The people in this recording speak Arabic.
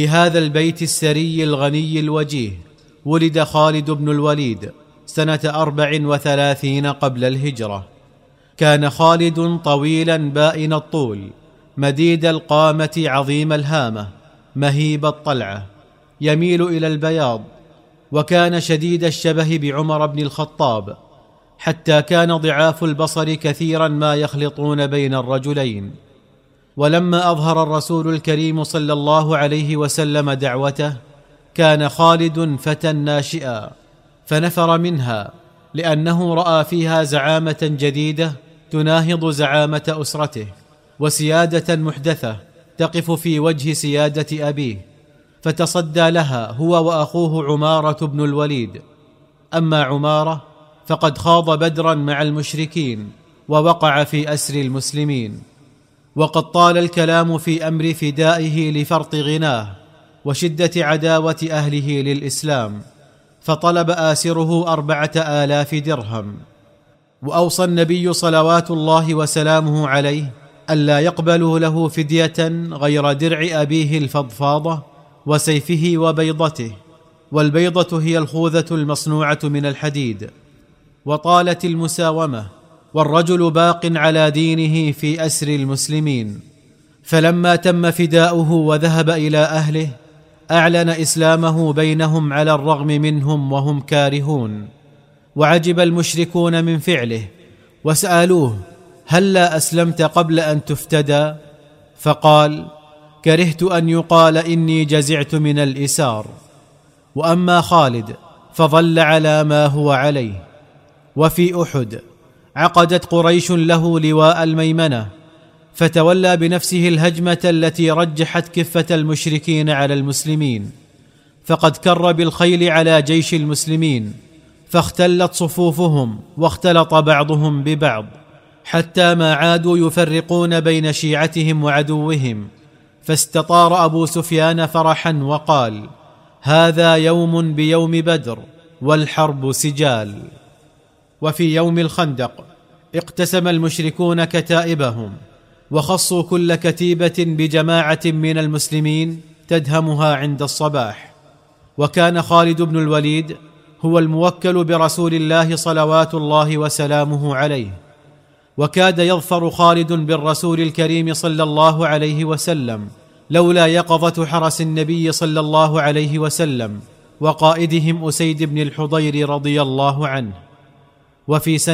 في هذا البيت السري الغني الوجيه ولد خالد بن الوليد سنة 34 قبل الهجرة. كان خالد طويلا بائن الطول، مديد القامة، عظيم الهامة، مهيب الطلعة، يميل إلى البياض، وكان شديد الشبه بعمر بن الخطاب، حتى كان ضعاف البصر كثيرا ما يخلطون بين الرجلين. ولما أظهر الرسول الكريم صلى الله عليه وسلم دعوته، كان خالد فتى ناشئا، فنفر منها لأنه رأى فيها زعامة جديدة تناهض زعامة أسرته، وسيادة محدثة تقف في وجه سيادة أبيه، فتصدى لها هو وأخوه عمارة بن الوليد. أما عمارة فقد خاض بدرا مع المشركين ووقع في أسر المسلمين، وقد طال الكلام في أمر فدائه لفرط غناه وشدة عداوة أهله للإسلام، فطلب آسره 4000 درهم. وأوصى النبي صلوات الله وسلامه عليه ألا يقبلوا له فدية غير درع أبيه الفضفاضة وسيفه وبيضته، والبيضة هي الخوذة المصنوعة من الحديد. وطالت المساومة، والرجل باق على دينه في أسر المسلمين. فلما تم فداؤه وذهب إلى أهله، أعلن إسلامه بينهم على الرغم منهم وهم كارهون. وعجب المشركون من فعله، وسألوه: هلا أسلمت قبل أن تفتدى؟ فقال: كرهت أن يقال إني جزعت من الإسار. وأما خالد فظل على ما هو عليه. وفي أحد عقدت قريش له لواء الميمنة، فتولى بنفسه الهجمة التي رجحت كفة المشركين على المسلمين، فقد كر بالخيل على جيش المسلمين، فاختلت صفوفهم واختلط بعضهم ببعض، حتى ما عادوا يفرقون بين شيعتهم وعدوهم. فاستطار أبو سفيان فرحا وقال: هذا يوم بيوم بدر والحرب سجال. وفي يوم الخندق اقتسم المشركون كتائبهم، وخصوا كل كتيبة بجماعة من المسلمين تدهمها عند الصباح. وكان خالد بن الوليد هو الموكل برسول الله صلوات الله وسلامه عليه، وكاد يظفر خالد بالرسول الكريم صلى الله عليه وسلم لولا يقظة حرس النبي صلى الله عليه وسلم وقائدهم أسيد بن الحضير رضي الله عنه. وفي سنة